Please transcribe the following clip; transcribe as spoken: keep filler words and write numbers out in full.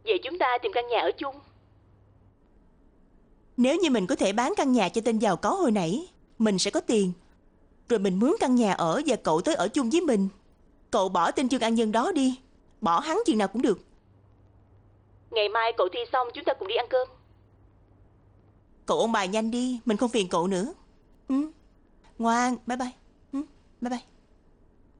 Vậy chúng ta tìm căn nhà ở chung. Nếu như mình có thể bán căn nhà cho tên giàu có hồi nãy, mình sẽ có tiền. Rồi mình mướn căn nhà ở và cậu tới ở chung với mình. Cậu bỏ tên Trương An Nhân đó đi. Bỏ hắn chừng nào cũng được. Ngày mai cậu thi xong chúng ta cùng đi ăn cơm. Cậu ôn bài nhanh đi, mình không phiền cậu nữa. Ừ. Ngoan, bye bye. Ừ. Bye bye.